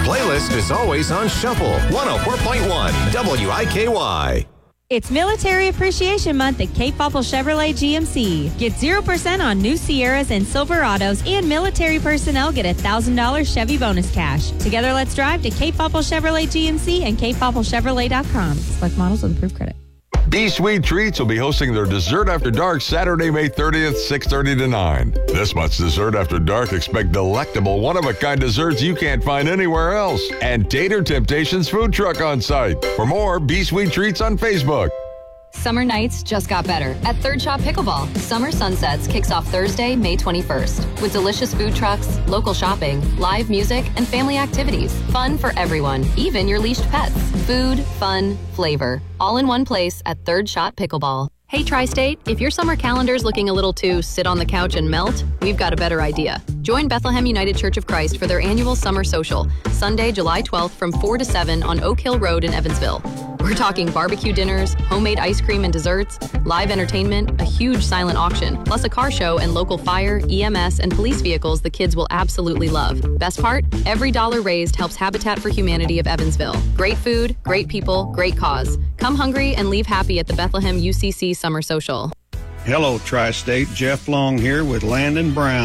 playlist is always on Shuffle 104.1 WIKY. It's Military Appreciation Month at Cape Popple Chevrolet GMC. Get 0% on new Sierras and Silverados, and military personnel get $1,000 Chevy bonus cash. Together, let's drive to Cape Popple Chevrolet GMC and CapePoppleChevrolet.com. Select models with approved credit. Be Sweet Treats will be hosting their Dessert After Dark Saturday, May 30th, 6:30 to 9. This month's Dessert After Dark expect delectable, one-of-a-kind desserts you can't find anywhere else. And Tater Temptations food truck on site. For more, Be Sweet Treats on Facebook. Summer nights just got better at Third Shot Pickleball. Summer Sunsets kicks off Thursday, May 21st, with delicious food trucks, local shopping, live music, and family activities. Fun for everyone, even your leashed pets. Food, fun, flavor, all in one place at Third Shot Pickleball. Hey, Tri-State, if your summer calendar's looking a little too sit on the couch and melt, we've got a better idea. Join Bethlehem United Church of Christ for their annual summer social, Sunday, July 12th from 4 to 7 on Oak Hill Road in Evansville. We're talking barbecue dinners, homemade ice cream and desserts, live entertainment, a huge silent auction, plus a car show and local fire, EMS, and police vehicles the kids will absolutely love. Best part? Every dollar raised helps Habitat for Humanity of Evansville. Great food, great people, great cause. Come hungry and leave happy at the Bethlehem UCC Summer Social. Hello, Tri-State. Jeff Long here with Landon Brown.